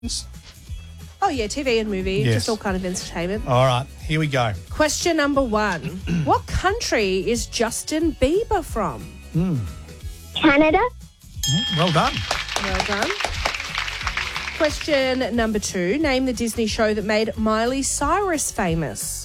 Oh, yeah, TV and movie. Yes. Just all kind of entertainment. All right, here we go. Question number 1. What country is Justin Bieber from? Canada. Well done. Well done. Question number 2. Name the Disney show that made Miley Cyrus famous.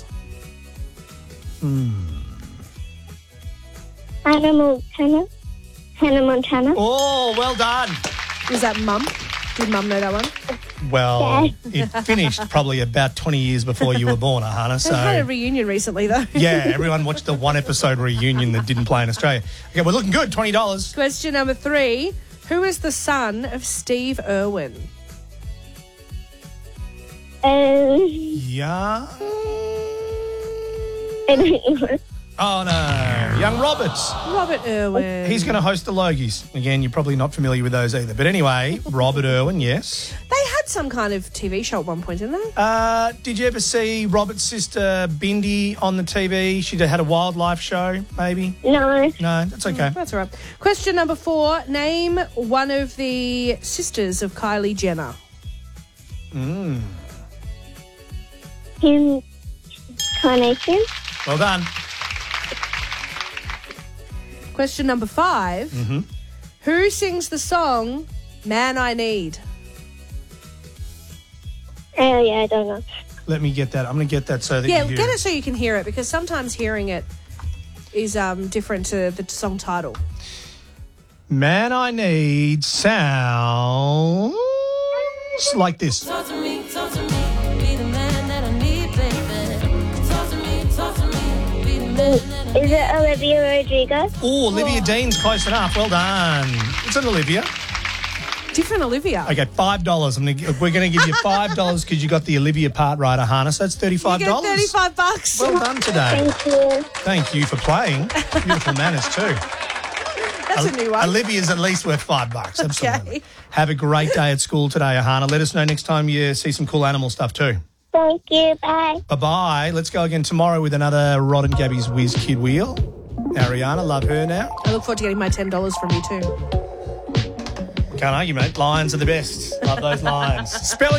Hannah Montana. Oh, well done. Was that Mum? Did Mum know that one? Well, it finished probably about 20 years before you were born, Ahana. They had a So, reunion recently, though. yeah, everyone watched the one-episode reunion that didn't play in Australia. Okay, we're looking good, $20. Question number 3. Who is the son of Steve Irwin? Young... I don't know. Oh, no. Young Roberts. Robert Irwin. He's going to host the Logies. Again, you're probably not familiar with those either. But anyway, Robert Irwin, yes. They had some kind of TV show at one point, didn't they? Did you ever see Robert's sister Bindi on the TV? She had a wildlife show, maybe? No. No, that's okay. That's all right. Question number 4. Name one of the sisters of Kylie Jenner. Kim Kardashian. Well done. Question number 5. Who sings the song Man I Need? Oh, yeah, I don't know. Let me get that. I'm going to get that so that Yeah, you hear get it so you can hear it, because sometimes hearing it is different to the song title. Man I Need sounds like this. Talk to me, be the man that I need, baby. Talk to me, be the man that I need. Is it Olivia Rodrigo? Oh, Olivia Dean's close enough. Well done. It's an Olivia. Different Olivia. Okay, $5. We're going to give you $5 because you got the Olivia part right, Ahana. So that's $35. You get $35. Well done today. Thank you. Thank you for playing. Beautiful manners too. That's a new one. Olivia's at least worth $5. Absolutely. Okay. Have a great day at school today, Ahana. Let us know next time you see some cool animal stuff too. Thank you. Bye. Bye-bye. Let's go again tomorrow with another Rod and Gabby's Whiz Kid Wheel. Ariana, love her now. I look forward to getting my $10 from you too. Can't argue, mate. Lions are the best. Love those lions. Spelling